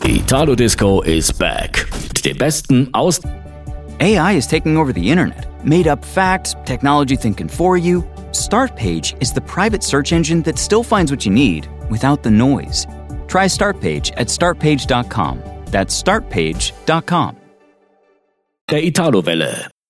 Italo Disco is back. Mit den besten aus... AI is taking over the internet. Made up facts, technology thinking for you. Startpage is the private search engine that still finds what you need without the noise. Try Startpage at startpage.com. That's startpage.com. Der Italo-Welle.